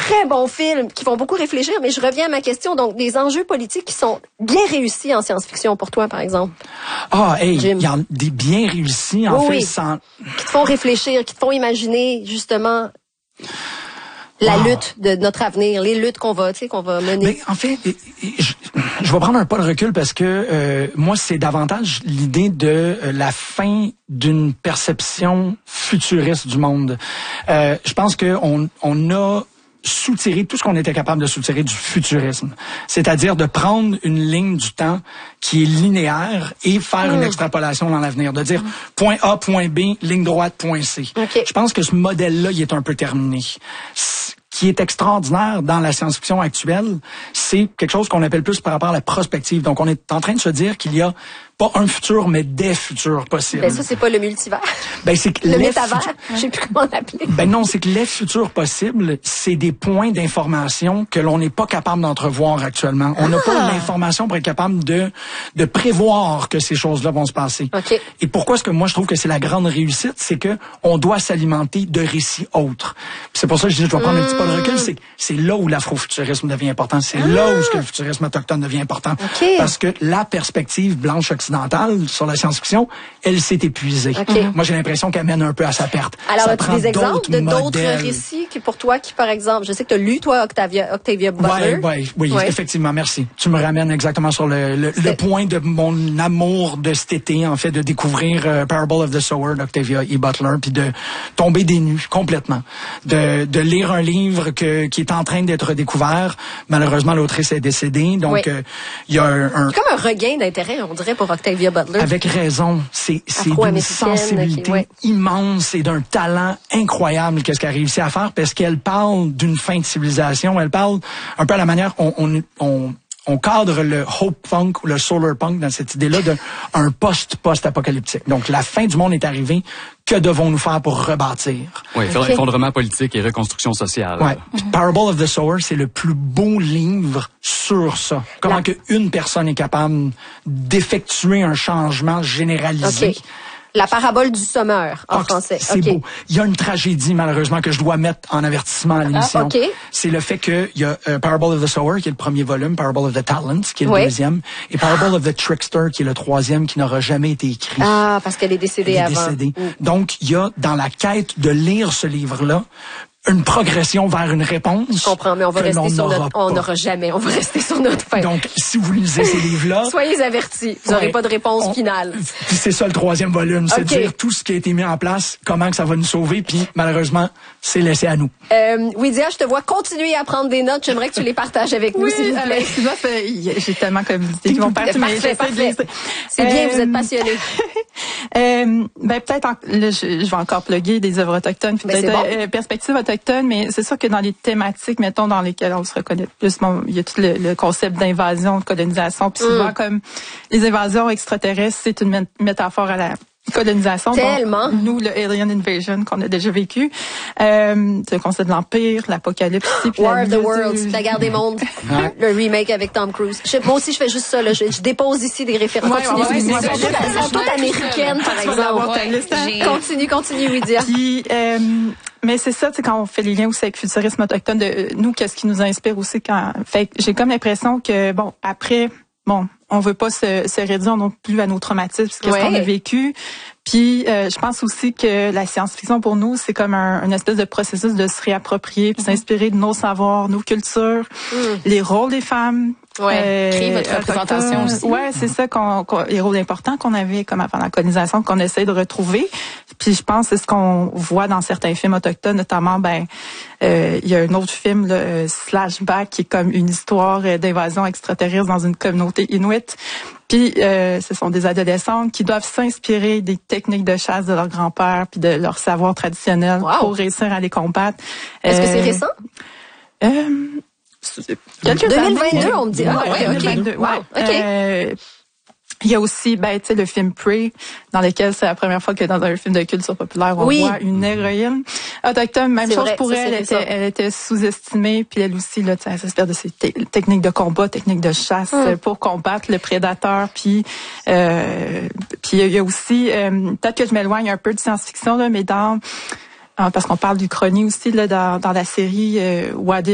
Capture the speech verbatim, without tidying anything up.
très bons films qui font beaucoup réfléchir, mais je reviens à ma question. Donc, des enjeux politiques qui sont bien réussis en science-fiction pour toi, par exemple. Ah, hey, il y a des bien réussis, en oui, fait, sans... qui te font réfléchir, qui te font imaginer, justement, la wow. lutte de notre avenir, les luttes qu'on va, tu sais, qu'on va mener. Mais en fait, je, je vais prendre un pas de recul parce que euh, moi, c'est davantage l'idée de euh, la fin d'une perception futuriste du monde. Euh, je pense que on, on a soutirer tout ce qu'on était capable de soutirer du futurisme. C'est-à-dire de prendre une ligne du temps qui est linéaire et faire mmh. une extrapolation dans l'avenir. De dire mmh. point A, point B, ligne droite, point C. Okay. Je pense que ce modèle-là, il est un peu terminé. Ce qui est extraordinaire dans la science-fiction actuelle, c'est quelque chose qu'on appelle plus par rapport à la prospective. Donc, on est en train de se dire qu'il y a pas un futur, mais des futurs possibles. Ben ça, c'est pas le multivers. Ben c'est que le métavers. Futur... Je sais plus comment l'appeler. Ben non, c'est que les futurs possibles, c'est des points d'information que l'on n'est pas capable d'entrevoir actuellement. On n'a ah. pas l'information pour être capable de de prévoir que ces choses-là vont se passer. Okay. Et pourquoi est-ce que moi je trouve que c'est la grande réussite, c'est que on doit s'alimenter de récits autres. Puis c'est pour ça que je dis je dois prendre mmh. un petit peu de recul, c'est c'est là où l'afrofuturisme devient important, c'est ah. là où ce que le futurisme autochtone devient important. Okay. Parce que la perspective blanche occidentale sur la science-fiction, elle s'est épuisée. Okay. Moi, j'ai l'impression qu'elle mène un peu à sa perte. Alors, as-tu des exemples de d'autres récits qui, pour toi, qui, par exemple, je sais que tu as lu, toi, Octavia, Octavia Butler. Oui, oui, oui, ouais. effectivement, merci. Tu me ramènes exactement sur le, le, le point de mon amour de cet été, en fait, de découvrir uh, Parable of the Sower d'Octavia E. Butler, puis de tomber des nues complètement. De, de lire un livre que, qui est en train d'être découvert. Malheureusement, l'autrice est décédée, donc il oui. euh, y a un... un... C'est comme un regain d'intérêt, on dirait, pour Octavia Butler. Avec raison. C'est, c'est d'une sensibilité okay, ouais. immense et d'un talent incroyable qu'est-ce qu'elle a réussi à faire parce qu'elle parle d'une fin de civilisation. Elle parle un peu à la manière on, on, on, on cadre le hope punk ou le solar punk dans cette idée-là d'un post-post-apocalyptique. Donc, la fin du monde est arrivée. Que devons-nous faire pour rebâtir? Oui, okay. Effondrement politique et reconstruction sociale. Ouais. Mm-hmm. Parable of the Sower, c'est le plus beau livre sur ça. Comment La... qu'une personne est capable d'effectuer un changement généralisé. Okay. La parabole du sommeur, en oh, français. C'est okay. beau. Il y a une tragédie, malheureusement, que je dois mettre en avertissement à l'émission. Ah, okay. C'est le fait qu'il y a uh, Parable of the Sower, qui est le premier volume, Parable of the Talent, qui est le oui. deuxième, et Parable of the Trickster, qui est le troisième, qui n'aura jamais été écrit. Ah, parce qu'elle est décédée Elle est avant. Décédée. Mm. Donc, il y a, dans la quête de lire ce livre-là, une progression vers une réponse. Je comprends, mais on va rester sur notre... On n'aura jamais, on va rester sur notre fin. Donc, si vous lisez ces livres-là... Soyez avertis, vous n'aurez ouais, pas de réponse on, finale. Puis c'est ça le troisième volume, c'est okay. dire tout ce qui a été mis en place, comment que ça va nous sauver, puis malheureusement, c'est laissé à nous. Euh, Widia, je te vois continuer à prendre des notes, j'aimerais que tu les partages avec nous, oui, s'il vous plaît. Euh, j'ai tellement communiqué qui vont partir, mais j'essaie de les... C'est euh, bien, vous êtes passionnés. euh, ben peut-être, je, je vais encore plugger des œuvres autochtones, puis peut-être bon. euh, perspectives autochtones, mais c'est sûr que dans les thématiques, mettons, dans lesquelles on se reconnaît plus, bon, il y a tout le, le concept d'invasion, de colonisation, puis souvent, mm. comme les invasions extraterrestres, c'est une mé- métaphore à la colonisation. Tellement. Donc, nous, le Alien Invasion qu'on a déjà vécu, euh, le concept de l'Empire, l'Apocalypse. War of the Worlds, la guerre des mondes, le remake avec Tom Cruise. Je, moi aussi, je fais juste ça, là. Je, je dépose ici des références. Ouais, ouais, ouais, Elles sont, sont, sont toutes américaines, par exemple. Ouais, continue, continue, Widia. Puis, euh, mais c'est ça, tu sais, quand on fait les liens aussi avec le futurisme autochtone, de nous, qu'est-ce qui nous inspire aussi quand, fait j'ai comme l'impression que, bon, après, bon, on veut pas se, se réduire non plus à nos traumatismes, qu'est-ce ouais. qu'on a vécu. Puis, euh, je pense aussi que la science-fiction, pour nous, c'est comme un, une espèce de processus de se réapproprier, puis mm-hmm. s'inspirer de nos savoirs, nos cultures, mm. les rôles des femmes. Ouais, euh, créer votre représentation aussi. Ouais, c'est ça qu'on, qu'on, les rôles importants qu'on avait comme avant la colonisation, qu'on essaie de retrouver. Puis je pense que c'est ce qu'on voit dans certains films autochtones, notamment, ben, euh, il y a un autre film, là, euh, Slashback, qui est comme une histoire d'invasion extraterrestre dans une communauté inuit. Puis euh, ce sont des adolescentes qui doivent s'inspirer des techniques de chasse de leur grand-père puis de leur savoir traditionnel wow. pour réussir à les combattre. Est-ce euh, que c'est récent? Euh, deux mille vingt-deux, on me dit. Ah, ouais, ouais, ok. Wow, ok. Euh, il y a aussi, ben, tu sais, le film Prey, dans lequel c'est la première fois que dans un film de culture populaire, on oui. voit une héroïne autochtone. Même c'est chose vrai, pour ça, elle, elle était, elle était sous-estimée, puis elle aussi, là, tu sais, elle s'inspire de ses te- techniques de combat, techniques de chasse mm. pour combattre le prédateur. Puis, euh, puis il y a aussi, euh, peut-être que je m'éloigne un peu de science-fiction, là, mais dans, parce qu'on parle du Chrony aussi, là, dans, dans la série euh, What If,